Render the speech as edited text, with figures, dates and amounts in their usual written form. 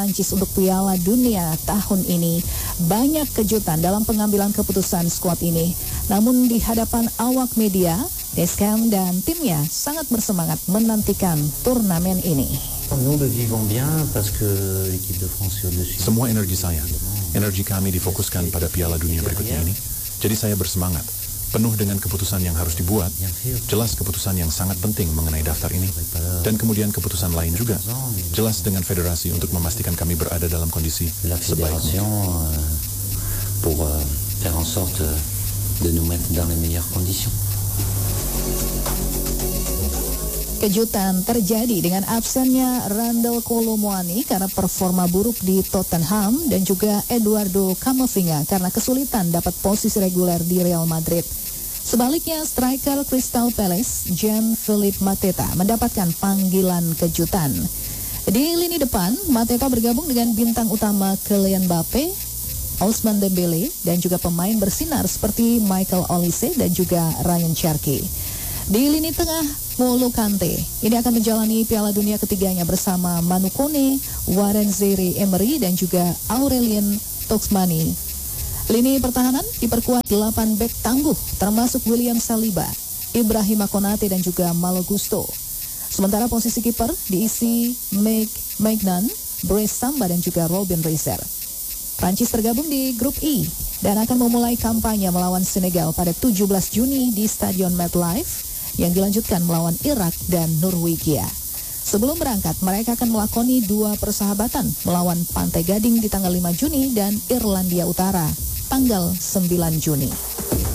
Prancis untuk Piala Dunia tahun ini. Banyak kejutan dalam pengambilan keputusan skuad ini. Namun di hadapan awak media, Deschamps dan timnya sangat bersemangat menantikan turnamen ini. Semua energi kami difokuskan pada Piala Dunia berikutnya ini. Jadi saya bersemangat, penuh dengan keputusan yang harus dibuat, jelas keputusan yang sangat penting mengenai daftar ini, dan kemudian keputusan lain juga, jelas dengan federasi untuk memastikan kami berada dalam kondisi sebaik mungkin. Kejutan terjadi dengan absennya Randal Kolo Muani karena performa buruk di Tottenham dan juga Eduardo Camavinga karena kesulitan dapat posisi reguler di Real Madrid. Sebaliknya, striker Crystal Palace, Jean-Philippe Mateta, mendapatkan panggilan kejutan. Di lini depan, Mateta bergabung dengan bintang utama Kylian Mbappe, Ousmane Dembele, dan juga pemain bersinar seperti Michael Olise dan juga Ryan Cherki. Di lini tengah, N'Golo Kante ini akan menjalani Piala Dunia ketiganya bersama Manu Kone, Warren Zaïre-Emery, dan juga Aurelien Tchouameni. Lini pertahanan diperkuat 8 bek tangguh termasuk William Saliba, Ibrahima Konate, dan juga Malo Gusto. Sementara posisi kiper diisi Maignan, Brice Samba, dan juga Robin Reiser. Prancis tergabung di grup I dan akan memulai kampanye melawan Senegal pada 17 Juni di Stadion MetLife yang dilanjutkan melawan Irak dan Norwegia. Sebelum berangkat, mereka akan melakoni 2 persahabatan melawan Pantai Gading di tanggal 5 Juni dan Irlandia Utara tanggal 9 Juni.